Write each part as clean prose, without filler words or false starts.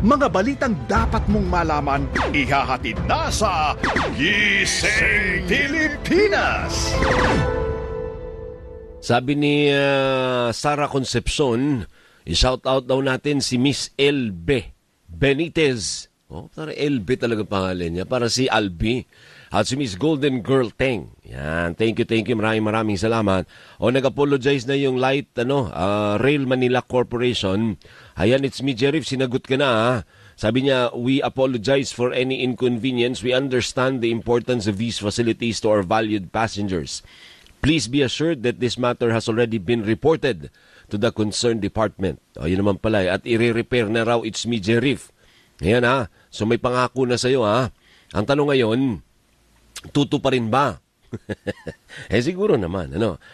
Mga balitang dapat mong malaman, ihahatid na sa Gising Pilipinas. Sabi ni Sara Concepcion, i-shout out daw natin si Miss Elbe Benitez. Para Elbe talaga pangalan niya. Para si Albi. At si Miss Golden Girl Teng. Yan. Thank you. Maraming salamat. Nag-apologize na yung Rail Manila Corporation. Ayan, it's me, Jerif. Sinagot ka na, ha? Sabi niya, we apologize for any inconvenience. We understand the importance of these facilities to our valued passengers. Please be assured that this matter has already been reported to the concerned department. Yun naman pala. At i-repair na raw, it's me, Jerif. Ayan, ha? So may pangako na sa'yo, ha? Ang tanong ngayon, tuto pa rin ba? Siguro naman.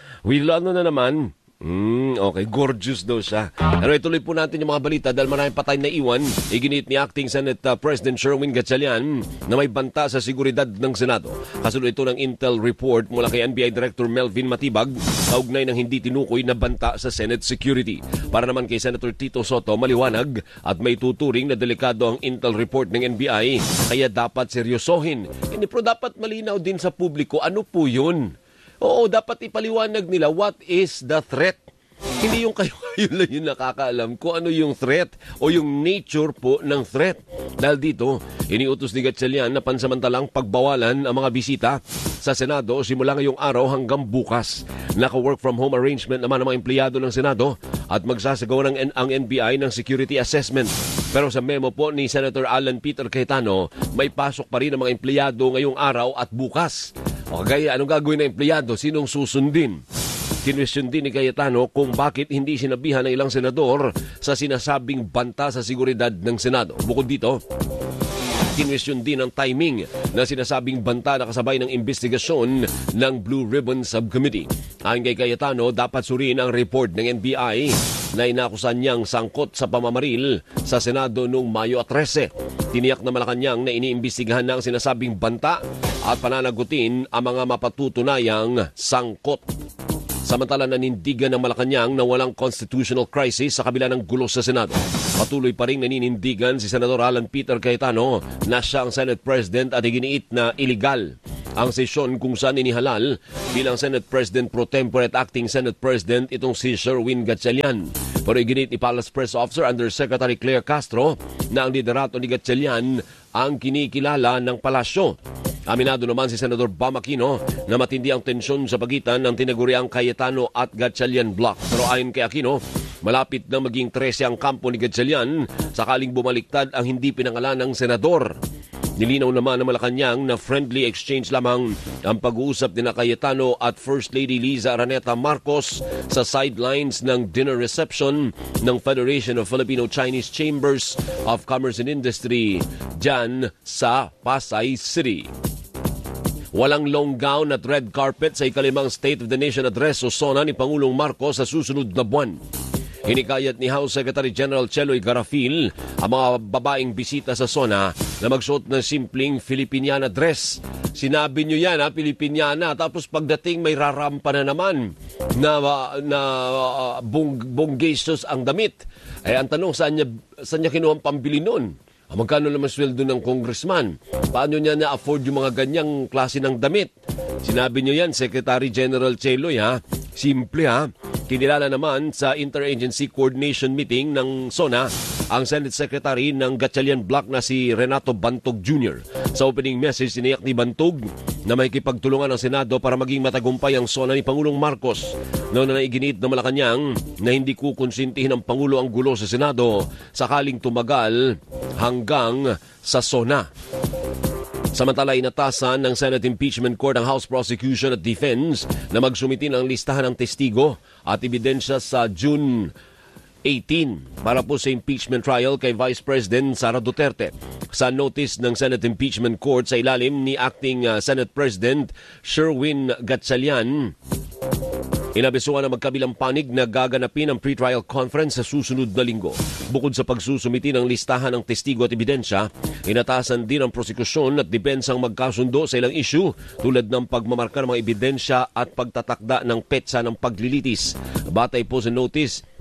Na naman. Okay, gorgeous daw siya. Pero ituloy po natin yung mga balita dahil maraming patay na iwan. Iginit ni Acting Senate President Sherwin Gatchalian na may banta sa seguridad ng Senado. Kasunod ito ng Intel report mula kay NBI Director Melvin Matibag kaugnay ng hindi tinukoy na banta sa Senate security. Para naman kay Senator Tito Soto, maliwanag at may tuturing na delikado ang Intel report ng NBI kaya dapat seryosohin. Pero dapat malinaw din sa publiko ano po yun. Oo, dapat ipaliwanag nila what is the threat. Hindi yung kayo lang yung nakakaalam kung ano yung threat o yung nature po ng threat. Dahil dito, iniutos ni Gatchalian na pansamantalang pagbawalan ang mga bisita sa Senado simula ngayong araw hanggang bukas. Naka-work from home arrangement naman ang mga empleyado ng Senado at magsasagawa ang NBI ng security assessment. Pero sa memo po ni Senator Alan Peter Cayetano, may pasok pa rin ang mga empleyado ngayong araw at bukas. O kaya anong gagawin ng empleyado? Sinong susundin? Kinwestiyon din ni Cayetano kung bakit hindi sinabihan ng ilang senador sa sinasabing banta sa seguridad ng Senado. Bukod dito, kinwestiyon din ang timing na sinasabing banta na kasabay ng investigasyon ng Blue Ribbon Subcommittee. Ayon kay Cayetano, dapat suriin ang report ng NBI na inakusan niyang sangkot sa pamamaril sa Senado noong Mayo 13. Tiniyak na Malacanang na iniimbestigahan na ang sinasabing banta at pananagutin ang mga mapatutunayang sangkot. Samantala nanindigan ng Malacanang na walang constitutional crisis sa kabila ng gulo sa Senado. Patuloy pa rin naninindigan si Senador Alan Peter Cayetano na siya ang Senate President at iginiit na illegal ang sesyon kung saan inihalal bilang Senate President pro tempore at Acting Senate President itong si Sherwin Gatchalian. Pero iginit ni Palace Press Officer Undersecretary Claire Castro na ang liderato ni Gatchalian ang kinikilala ng palasyo. Aminado naman si Senador Bam Aquino na matindi ang tensyon sa pagitan ng tinaguriang Cayetano at Gatchalian block. Pero ayon kay Aquino, malapit na maging 13 ang kampo ni Gatchalian sakaling bumaliktad ang hindi pinangalan ng senador. Nilinaw naman ng Malacanang na friendly exchange lamang ang pag-uusap ni Cayetano at First Lady Liza Araneta Marcos sa sidelines ng dinner reception ng Federation of Filipino-Chinese Chambers of Commerce and Industry dyan sa Pasay City. Walang long gown at red carpet sa ikalimang State of the Nation address o SONA ni Pangulong Marcos sa susunod na buwan. Hinikayat ni House Secretary General Cheloy Garafil ang mga babaeng bisita sa SONA na magsuot ng simpleng Filipiniana dress. Sinabi nyo yan, Filipiniana, tapos pagdating may rarampa na naman na bonggesos ang damit. Ang tanong, saan niya kinuha ang pambili nun? Magkano naman sweldo ng congressman? Paano niya na-afford yung mga ganyang klase ng damit? Sinabi niyo yan, Secretary General Cheloy, ha? Simple, ha? Kinilala naman sa Interagency Coordination Meeting ng SONA ang Senate Secretary ng Gatchalian Block na si Renato Bantog Jr. Sa opening message, siniyak ni Bantog na may kipagtulungan ng Senado para maging matagumpay ang SONA ni Pangulong Marcos. Noon na naiginit ng Malacanang na hindi kukonsintihin ng Pangulo ang gulo sa Senado sakaling tumagal hanggang sa SONA. Samantala, inatasan ng Senate Impeachment Court ang House Prosecution at Defense na magsumiti ng listahan ng testigo at ebidensya sa June 18 para po sa impeachment trial kay Vice President Sara Duterte. Sa notice ng Senate Impeachment Court sa ilalim ni Acting Senate President Sherwin Gatchalian, inabisuan ang magkabilang panig na gaganapin ang pre-trial conference sa susunod na linggo. Bukod sa pagsusumiti ng listahan ng testigo at ebidensya, inatasan din ang prosekusyon at depensang magkasundo sa ilang issue tulad ng pagmamarka ng mga ebidensya at pagtatakda ng petsa ng paglilitis. Batay po sa notice,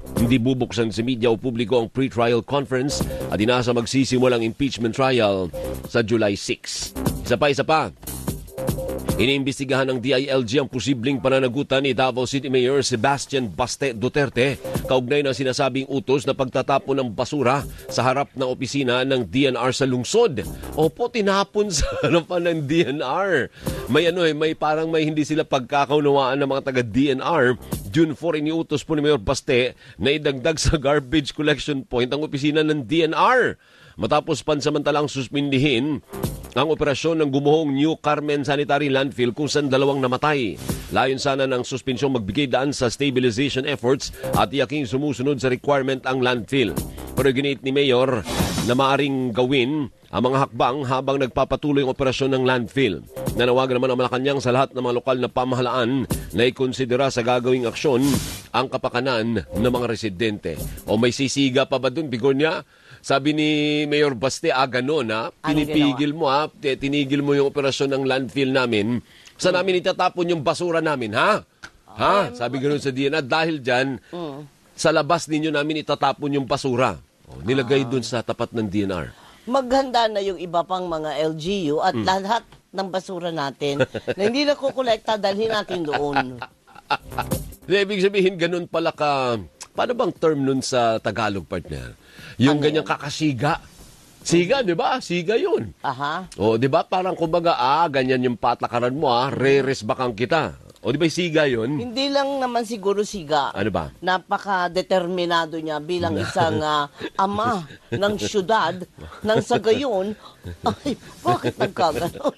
Hindi bubuksan sa media o publiko ang pre-trial conference at inasa magsisimulang impeachment trial sa July 6. Isa pa. Iniimbestigahan ng DILG ang posibleng pananagutan ni Davao City Mayor Sebastian Baste Duterte kaugnay ng sinasabing utos na pagtatapon ng basura sa harap ng opisina ng DNR sa lungsod. Opo, tinapon sa harapan ng DNR. May parang may hindi sila pagkakaunawaan ng mga taga-DNR. June 4, iniutos po ni Mayor Baste na idagdag sa garbage collection point ang opisina ng DNR. Matapos pansamantalang suspindihin ang operasyon ng gumuhong New Carmen Sanitary Landfill kung saan 2 namatay. Layon sana ng suspensyong magbigay daan sa stabilization efforts at iyaking sumusunod sa requirement ang landfill. Pero ginit ni Mayor na maaring gawin ang mga hakbang habang nagpapatuloy ang operasyon ng landfill. Nanawagan naman ang Malacanang sa lahat ng mga lokal na pamahalaan na ikonsidera sa gagawing aksyon ang kapakanan ng mga residente. O may sisiga pa ba dun, Bigornia? Sabi ni Mayor Baste, gano'n pinipigil mo tinigil mo yung operasyon ng landfill namin. Saan namin itatapon yung basura namin, ha? Sabi gano'n sa DNR. Dahil dyan, sa labas ninyo namin itatapon yung basura. Nilagay dun sa tapat ng DNR. Maghanda na yung iba pang mga LGU at lahat ng basura natin na hindi na kukolekta, dalhin natin doon. Ibig sabihin, ganun pala ka... Paano bang term nun sa Tagalog, partner? Yung ganyang kakasiga. Siga, di ba? Siga yun. Aha. O, di ba? Parang kumbaga, ganyan yung patakaran mo, re-resbakan kita. O, di ba siga yun? Hindi lang naman siguro siga. Ano ba? Napaka-determinado niya bilang isang ama ng syudad, nang sa gayon, ay, bakit nagkaganon?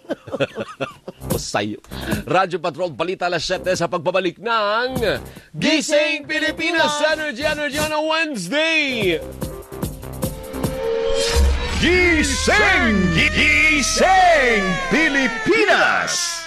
Sayo. Radyo Patrol, balita alas 7 sa pagbabalik ng Gising Pilipinas Energy on a Wednesday. Gising! Gising Pilipinas!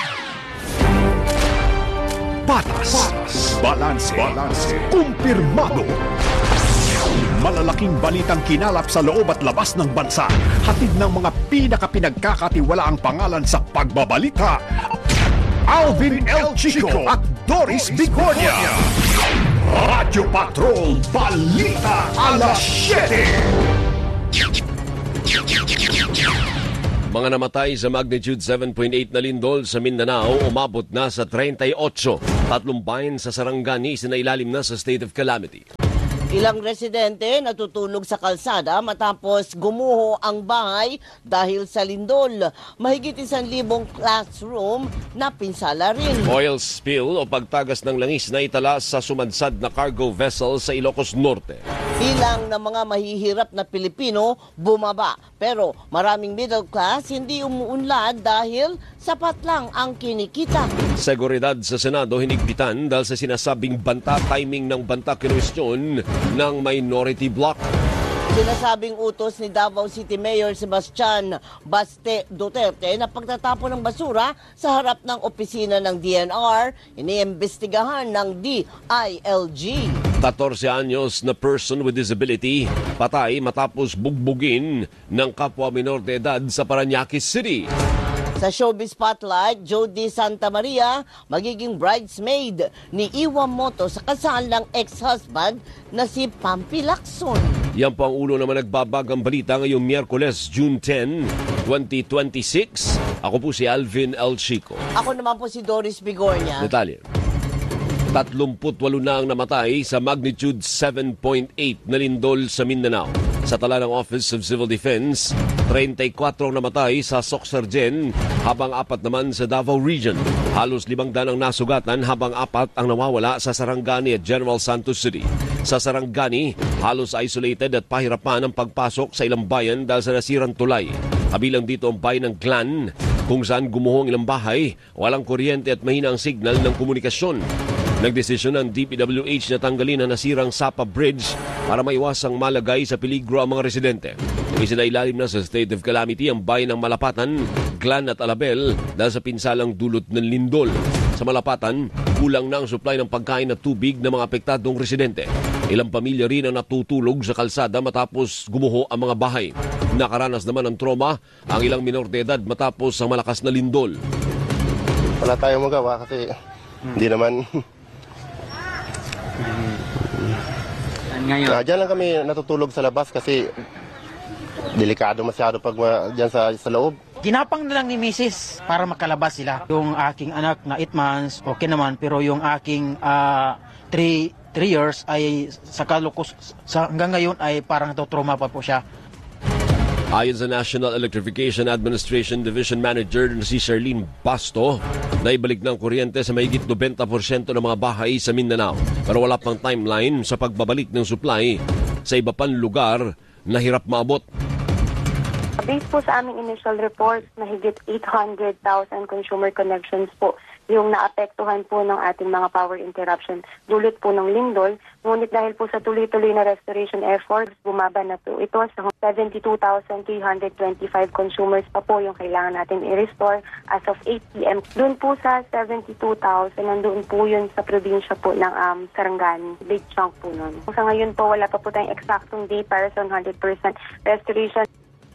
Patas, balanse, kumpirmado. Malalaking balitang kinalap sa loob at labas ng bansa. Hatid ng mga pinakapinagkakatiwalaang pangalan sa pagbabalita. Alvin L. Chico at Doris Bigornia. Radyo Patrol, balita alas 7. Mga namatay sa magnitude 7.8 na lindol sa Mindanao umabot na sa 38. 3 bayan sa Sarangani sinailalim na sa state of calamity. Ilang residente natutulog sa kalsada matapos gumuho ang bahay dahil sa lindol. Mahigit 1,000 classroom na pinsala rin. Oil spill o pagtagas ng langis na itala sa sumadsad na cargo vessel sa Ilocos Norte. Bilang ng mga mahihirap na Pilipino bumaba. Pero maraming middle class hindi umuunlad dahil sapat lang ang kinikita. Seguridad sa Senado hinigpitan dahil sa sinasabing timing ng banta kinwestiyon ng minority bloc. Sinasabing utos ni Davao City Mayor Sebastian Baste Duterte na pagtatapon ng basura sa harap ng opisina ng DNR, iniimbestigahan ng DILG. 14 anyos na person with disability patay matapos bugbugin ng kapwa minor de edad sa Parañaque City. Sa Showbiz Spotlight, Jody Santa Maria magiging bridesmaid ni Iwamoto sa kasal ng ex-husband na si Pampi Lacson. Yan po ang ulo naman nagbabagang balita ngayong Miyerkules, June 10, 2026. Ako po si Alvin L. Chico. Ako naman po si Doris Bigornia. Detalye. 38 na ang namatay sa magnitude 7.8 na lindol sa Mindanao. Sa tala ng Office of Civil Defense, 34 ang namatay sa Soxargen habang 4 naman sa Davao Region. Halos 500 ang nasugatan habang 4 ang nawawala sa Sarangani at General Santos City. Sa Sarangani, halos isolated at pahirapan ang pagpasok sa ilang bayan dahil sa nasirang tulay. Kabilang dito ang bayan ng Glan, kung saan gumuhong ilang bahay, walang kuryente at mahina ang signal ng komunikasyon. Nagdesisyon ng DPWH na tanggalin ang nasirang Sapa Bridge para maiwasang malagay sa peligro ang mga residente. Isinailalim na sa state of calamity ang bayan ng Malapatan, Glan at Alabel dahil sa pinsalang dulot ng lindol. Sa Malapatan, kulang na ang supply ng pagkain at tubig ng mga apektadong residente. Ilang pamilya rin ang natutulog sa kalsada matapos gumuho ang mga bahay. Nakaranas naman ng trauma ang ilang minor de edad matapos ang malakas na lindol. Wala tayong magawa kasi hindi naman ngayon? Diyan lang kami natutulog sa labas kasi delikado masyado pag diyan sa loob. Ginapang na lang ni Mrs. para makalabas sila. Yung aking anak na 8 months, okay naman. Pero yung aking 3 years ay hanggang ngayon ay parang trauma pa po siya. Ayon sa National Electrification Administration Division Manager na si Charlene Basto, naibalik ng kuryente sa mahigit 90% ng mga bahay sa Mindanao. Pero wala pang timeline sa pagbabalik ng supply sa iba pang lugar na hirap maabot. Based po sa aming initial reports, mahigit 800,000 consumer connections po yung naapektuhan po ng ating mga power interruption dulot po ng lindol. Ngunit dahil po sa tuloy-tuloy na restoration efforts, bumaba na po ito sa 72,325 consumers pa po yung kailangan natin i-restore as of 8 p.m. Doon po sa 72,000, nandoon po yun sa probinsya po ng Sarangani. Big chunk po nun. Sa ngayon po, wala pa po tayong eksaktong date para sa 100% restoration.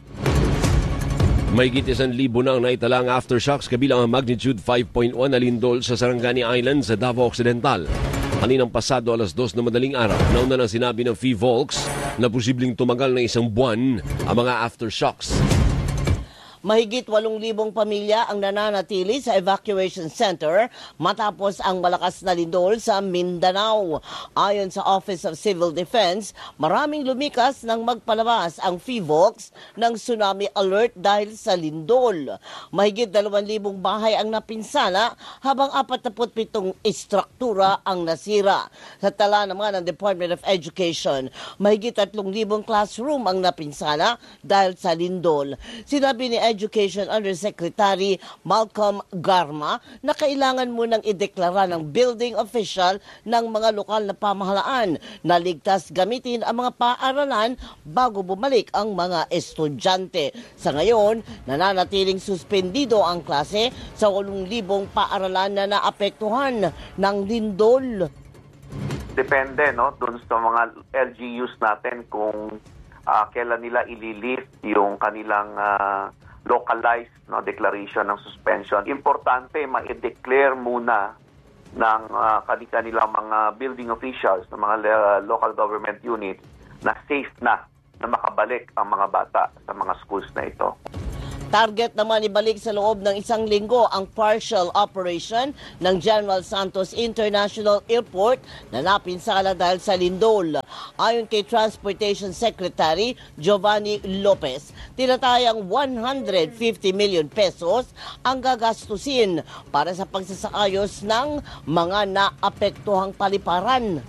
Mahigit 1,000 na ang naitalang aftershocks kabilang ang magnitude 5.1 na lindol sa Sarangani Island sa Davao Occidental. Kaninang pasado alas 2 na madaling araw, nauna nang sinabi ng PHIVOLCS na posibleng tumagal ng 1 buwan ang mga aftershocks. Mahigit 8,000 pamilya ang nananatili sa evacuation center matapos ang malakas na lindol sa Mindanao. Ayon sa Office of Civil Defense, maraming lumikas nang magpalabas ang PHIVOLCS ng tsunami alert dahil sa lindol. Mahigit 2,000 bahay ang napinsala habang 47 istruktura ang nasira. Sa tala naman ng Department of Education, mahigit 3,000 classroom ang napinsala dahil sa lindol. Sinabi ni Education Undersecretary Malcolm Garma na kailangan munang ideklara ng building official ng mga lokal na pamahalaan na ligtas gamitin ang mga paaralan bago bumalik ang mga estudyante. Sa ngayon, nananatiling suspendido ang klase sa 8,000 paaralan na naapektuhan ng lindol. Depende dun sa mga LGUs natin kung kailan nila ililift yung kanilang localized declaration ng suspension. Importante ma-declare muna ng kanilang mga building officials, ng mga local government units na safe na makabalik ang mga bata sa mga schools na ito. Target naman ibalik sa loob ng 1 linggo ang partial operation ng General Santos International Airport na napinsala dahil sa lindol. Ayon kay Transportation Secretary Giovanni Lopez, tinatayang 150 million pesos ang gagastusin para sa pagsasayos ng mga naapektuhang paliparan.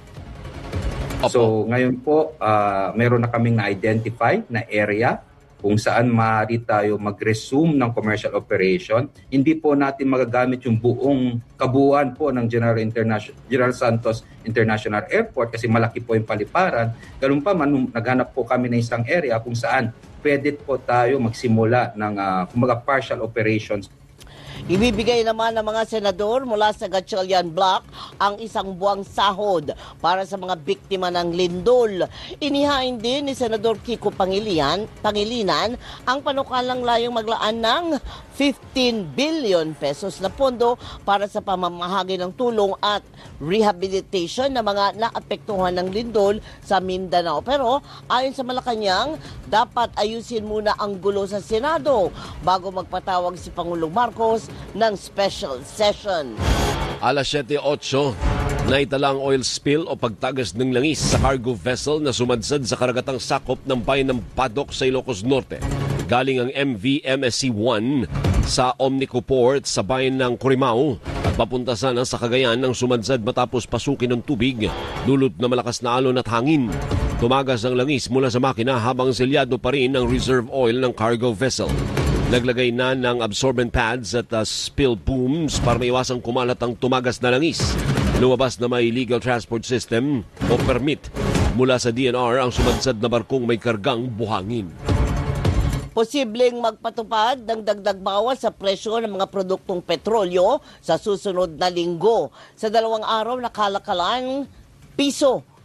So ngayon po, meron na kaming na-identify na area kung saan maaari tayo mag-resume ng commercial operation. Hindi po natin magagamit yung buong kabuuan po ng General Santos International Airport kasi malaki po yung paliparan. Ganun pa man, naghanap po kami ng isang area kung saan pwede po tayo magsimula ng partial operations. Ibibigay naman ng mga senador mula sa Gatchalian Block ang 1 buwang sahod para sa mga biktima ng lindol. Inihain din ni Senador Kiko Pangilinan ang panukalang layong maglaan ng 15 billion pesos na pondo para sa pamamahagi ng tulong at rehabilitation ng mga naapektuhan ng lindol sa Mindanao. Pero ayon sa Malacanang, dapat ayusin muna ang gulo sa Senado bago magpatawag si Pangulong Marcos ng special session. Alas 7:08, naitalang oil spill o pagtagas ng langis sa cargo vessel na sumadsad sa karagatang sakop ng bayan ng Padok sa Ilocos Norte. Galing ang MV MSC-1 sa Omnico Port sa bayan ng Corimao at papunta sana sa Cagayan ng sumadsad matapos pasukin ng tubig, dulot na malakas na alon at hangin. Tumagas ang langis mula sa makina habang selyado pa rin ang reserve oil ng cargo vessel. Naglagay na ng absorbent pads at spill booms para maiwasang kumalat ang tumagas na langis. Lumabas na may legal transport system o permit mula sa DNR ang sumadsad na barkong may kargang buhangin. Posibleng magpatupad ng dagdag bawas sa presyo ng mga produktong petrolyo sa susunod na linggo. Sa 2 araw na kalakalan, piso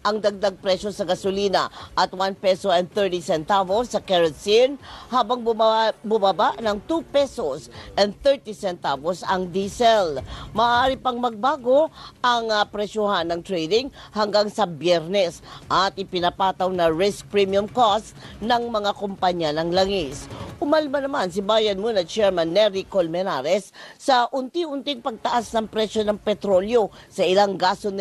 ang dagdag presyo sa gasolina at 1 peso and 30 centavos sa kerosene habang bumaba ng 2 pesos and 30 centavos ang diesel. Maaari pang magbago ang presyohan ng trading hanggang sa Biyernes at ipinapataw na risk premium cost ng mga kumpanya ng langis. Umalma naman si Bayan Muna Chairman Nery Colmenares sa unti-unting pagtaas ng presyo ng petrolyo sa ilang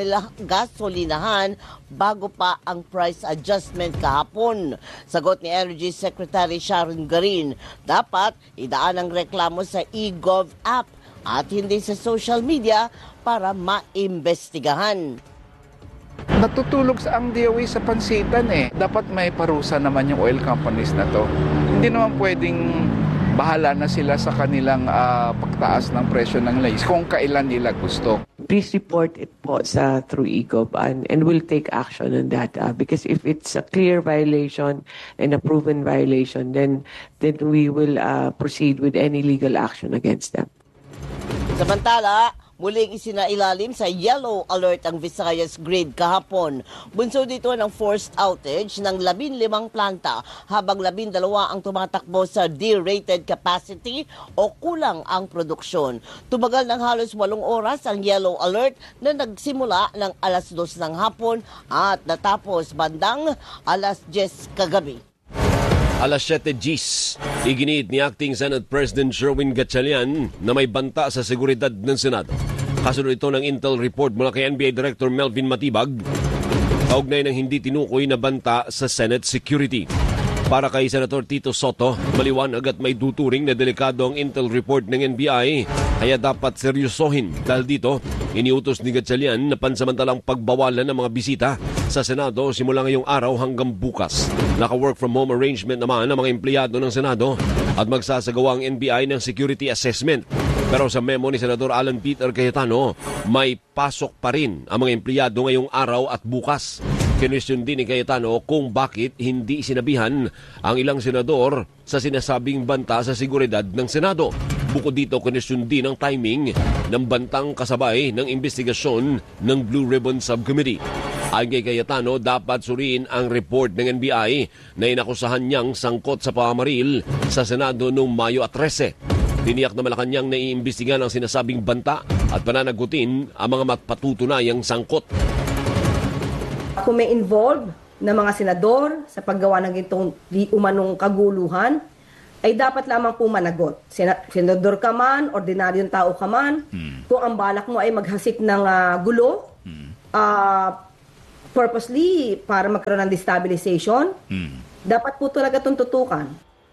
gasolinahan bago pa ang price adjustment kahapon. Sagot ni Energy Secretary Sharon Garin, dapat idaan ang reklamo sa eGov app at hindi sa social media para maimbestigahan. Natutulog sa ang DOE sa pansitan Dapat may parusa naman yung oil companies na to. Hindi naman pwedeng bahala na sila sa kanilang pagtaas ng presyo ng langis kung kailan nila gusto. Please report it po through eGov and we'll take action on that because if it's a clear violation and a proven violation, then we will proceed with any legal action against them. Samantala, muling isinailalim sa yellow alert ang Visayas Grid kahapon. Bunso dito ng forced outage ng 15 planta habang 12 ang tumatakbo sa derated capacity o kulang ang produksyon. Tumagal ng halos 8 oras ang yellow alert na nagsimula ng alas 2 ng hapon at natapos bandang alas 10 kagabi. Alas 7 Gs, iginiit ni Acting Senate President Sherwin Gatchalian na may banta sa seguridad ng Senado. Kasunod ito ng intel report mula kay NBI Director Melvin Matibag, kaugnay ng hindi tinukoy na banta sa Senate security. Para kay Senator Tito Soto, maliwanag at may tuturing na delikado ang intel report ng NBI, kaya dapat seryosohin. Dahil dito, iniutos ni Gatchalian na pansamantalang pagbawalan ng mga bisita sa Senado simula ngayong araw hanggang bukas. Naka-work from home arrangement naman ang mga empleyado ng Senado at magsasagawa ang NBI ng security assessment. Pero sa memo ni Senador Alan Peter Cayetano, may pasok pa rin ang mga empleyado ngayong araw at bukas. Kinwestiyon din ni Cayetano kung bakit hindi sinabihan ang ilang senador sa sinasabing banta sa seguridad ng Senado. Bukod dito, kinwestiyon din ang timing ng bantang kasabay ng investigasyon ng Blue Ribbon Subcommittee. Ayon kay Cayetano, dapat suriin ang report ng NBI na inakusahan niyang sangkot sa pamamaril sa Senado noong Mayo 13. Tiniyak na Malacanang na iimbestigan ang sinasabing banta at pananagutin ang mga mapatutunayang sangkot. Kung may involved na mga senador sa paggawa ng itong di umanong kaguluhan, ay dapat lamang po managot. Senador ka man, ordinaryong tao ka man, kung ang balak mo ay maghasik ng gulo, purposely para magkaroon ng destabilization, dapat po talaga itong tutukan.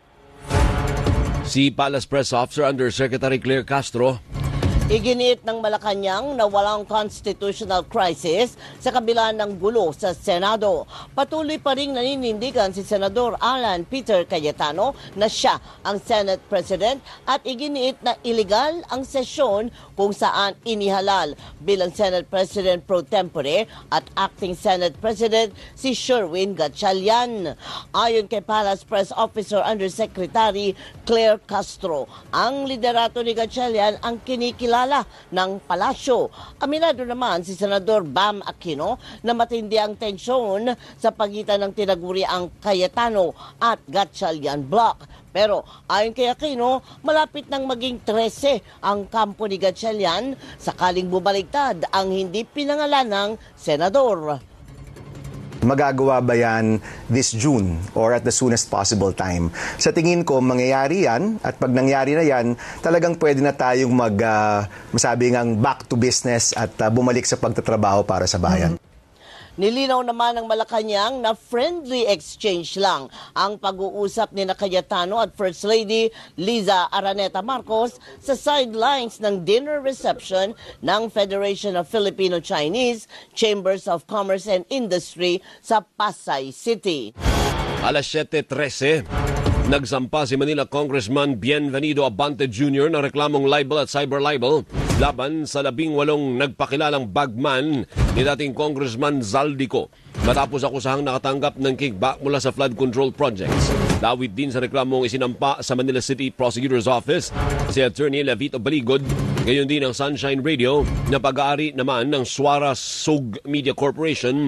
Si Palace Press Officer Undersecretary Claire Castro, iginiit ng Malacanang na walang constitutional crisis sa kabila ng gulo sa Senado. Patuloy pa ring naninindigan si Senador Alan Peter Cayetano na siya ang Senate President at iginiit na iligal ang sesyon kung saan inihalal bilang Senate President pro tempore at Acting Senate President si Sherwin Gatchalian. Ayon kay Palace Press Officer Undersecretary Claire Castro, ang liderato ni Gatchalian ang kinikilala ng palasyo. Aminado naman si Senador Bam Aquino na matindi ang tensyon sa pagitan ng tinaguriang Cayetano at Gatchalian bloc. Pero ayon kay Aquino, malapit nang maging 13 ang kampo ni Gatchalian sakaling bubaligtad ang hindi pinangalan ng senador. Magagawa ba yan this June or at the soonest possible time? Sa tingin ko, mangyayari yan at pag nangyari na yan, talagang pwede na tayong masabi ngang back to business at bumalik sa pagtatrabaho para sa bayan. Nilinaw naman ng Malacanang na friendly exchange lang ang pag-uusap ni Cayetano at First Lady Liza Araneta Marcos sa sidelines ng dinner reception ng Federation of Filipino-Chinese Chambers of Commerce and Industry sa Pasay City. Alas 7:13, nagsampa si Manila Congressman Bienvenido Abante Jr. ng reklamong libel at cyber libel laban sa 18 nagpakilalang bagman ni dating Congressman Zaldico matapos akusahang nakatanggap ng kickback mula sa flood control projects. Dawit din sa reklamong isinampa sa Manila City Prosecutor's Office si Attorney Levito Baligod, gayon din ang Sunshine Radio na pag-aari naman ng Suara Sug Media Corporation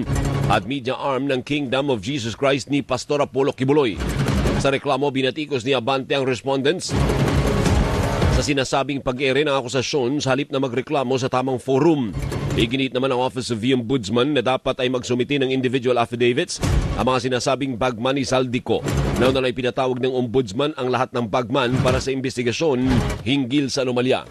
at media arm ng Kingdom of Jesus Christ ni Pastor Apollo Kibuloy. Sa reklamo, binatikos ni Abante ang respondents sa sinasabing pag-ere ng akusasyon sa halip na magreklamo sa tamang forum. Iginit naman ang Office of the Ombudsman na dapat ay magsumiti ng individual affidavits ang mga sinasabing bagman ni Saldico. Nauna na ipinatawag ng Ombudsman ang lahat ng bagman para sa investigasyon hinggil sa anomalya.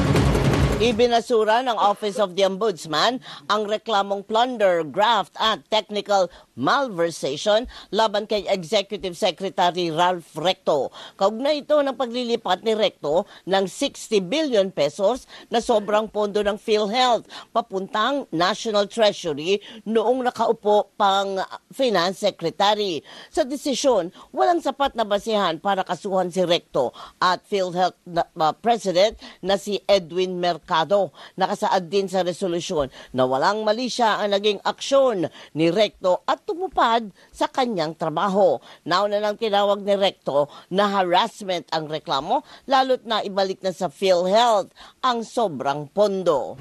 Ibinasura ng Office of the Ombudsman ang reklamong plunder, graft at technical malversation laban kay Executive Secretary Ralph Recto. Kaugnay ito ng paglilipat ni Recto ng 60 billion pesos na sobrang pondo ng PhilHealth papuntang National Treasury noong nakaupo pang Finance Secretary. Sa desisyon, walang sapat na basihan para kasuhan si Recto at PhilHealth President na si Edwin Mercado. Nakasaad din sa resolusyon na walang mali siya ang naging aksyon ni Recto at tumupad sa kanyang trabaho. Nauna nang tinawag ni Recto na harassment ang reklamo, lalo't na ibalik na sa PhilHealth ang sobrang pondo.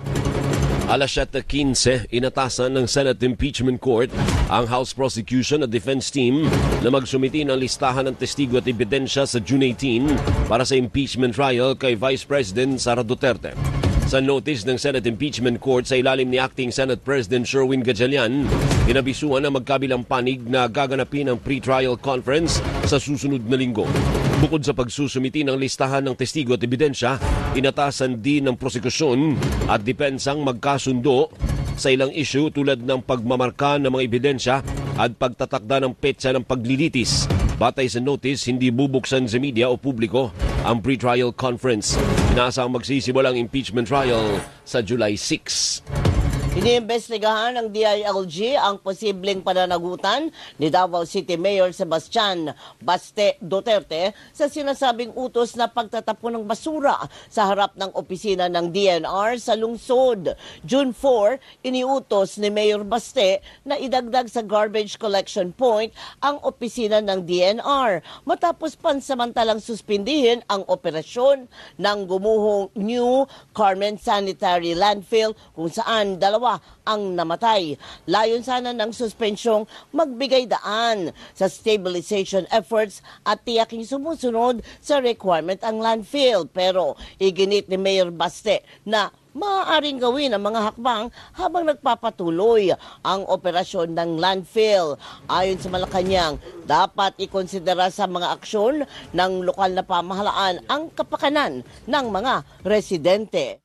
Alas 7:15, inatasan ng Senate Impeachment Court ang House Prosecution at Defense Team na magsumiti ng listahan ng testigo at ebidensya sa June 18 para sa impeachment trial kay Vice President Sara Duterte. Sa notice ng Senate Impeachment Court sa ilalim ni Acting Senate President Sherwin Gatchalian, inabisuan ang magkabilang panig na gaganapin ang pre-trial conference sa susunod na linggo. Bukod sa pagsusumiti ng listahan ng testigo at ebidensya, inatasan din ng prosekusyon at depensang magkasundo sa ilang issue tulad ng pagmamarka ng mga ebidensya at pagtatakda ng petsa ng paglilitis. Batay sa notice, hindi bubuksan sa media o publiko ang pre-trial conference. Inaasang magsisimula ang impeachment trial sa July 6. Iniimbestigahan ng DILG ang posibleng pananagutan ni Davao City Mayor Sebastian Baste Duterte sa sinasabing utos na pagtatapon ng basura sa harap ng opisina ng DNR sa lungsod. June 4, iniutos ni Mayor Baste na idagdag sa garbage collection point ang opisina ng DNR matapos pansamantalang suspindihin ang operasyon ng gumuhong New Carmen Sanitary Landfill kung saan dalawa ang namatay. Layon sana ng suspensyong magbigay daan sa stabilization efforts at tiyaking sumusunod sa requirement ang landfill. Pero iginit ni Mayor Baste na maaaring gawin ang mga hakbang habang nagpapatuloy ang operasyon ng landfill. Ayon sa Malacanang, dapat ikonsidera sa mga aksyon ng lokal na pamahalaan ang kapakanan ng mga residente.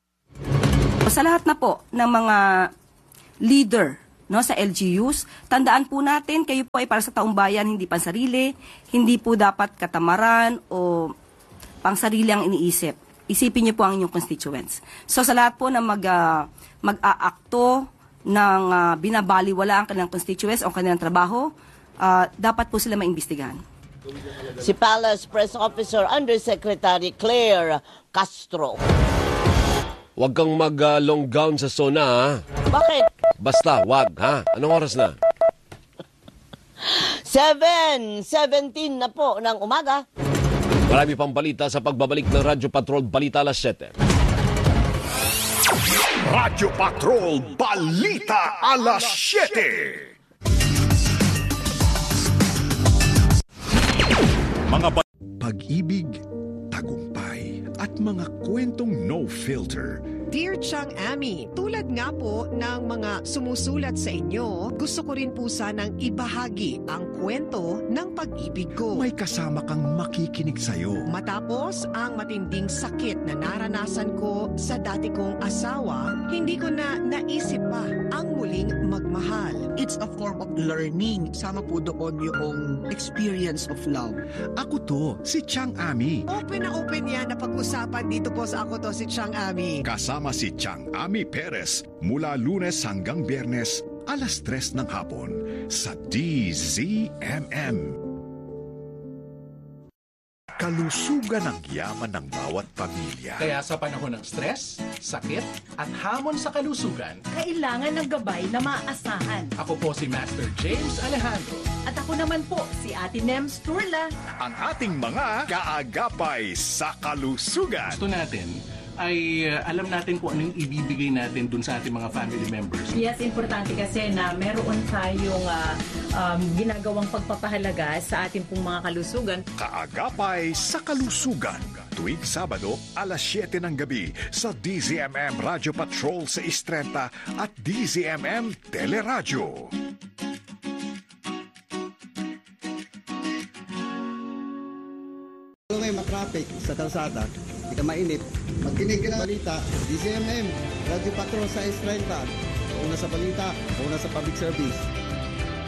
Sa lahat na po ng mga leader sa LGUs, tandaan po natin, kayo po ay para sa taong bayan, hindi pansarili, hindi po dapat katamaran o pangsarili ang iniisip. Isipin niyo po ang inyong constituents. So sa lahat po na mag-aakto ng binabaliwala ang kanilang constituents o kanilang trabaho, dapat po sila maimbestigahan. Si Palace Press Officer Undersecretary Claire Castro. Huwag kang mag-long gown sa sauna, ha? Bakit? Basta, wag, ha? Anong oras na? 7:17 na po ng umaga. Marami pang balita sa pagbabalik ng Radyo Patrol Balita alas 7. Radyo Patrol Balita alas 7. Mga pag-ibig, tagumpay, at mga kwentong no filter. Dear Chang Ami, tulad nga po ng mga sumusulat sa inyo, gusto ko rin po sanang ibahagi ang kwento ng pag-ibig ko. May kasama kang makikinig sa'yo. Matapos ang matinding sakit na naranasan ko sa dati kong asawa, hindi ko na naisip pa ang muling magmahal. It's a form of learning. Sama po doon yung experience of love. Ako to, si Chang Ami. Open na open yan na pag-usapan dito po sa Ako To, si Chang Ami. Kasama si Chang Ami Perez mula Lunes hanggang Biyernes, alas 3 ng hapon sa DZMM. Kalusugan ang yaman ng bawat pamilya. Kaya sa panahon ng stress, sakit, at hamon sa kalusugan, kailangan ng gabay na maaasahan. Ako po si Master James Alejandro. At ako naman po si Ate Nems Turla. Ang ating mga kaagapay sa kalusugan. Gusto natin ay alam natin kung anong ibibigay natin dun sa ating mga family members. Yes, importante kasi na meron tayong ginagawang pagpapahalaga sa ating pong mga kalusugan. Kaagapay sa kalusugan. Tuwing Sabado, alas 7 ng gabi sa DZMM Radio Patrol sa 630 at DZMM Teleradyo. Kung may matraffic sa kalsada, hindi ka mainip, magkinig ka ng balita, DZMM, Radio Patrol sa 630. Una sa balita, una sa public service.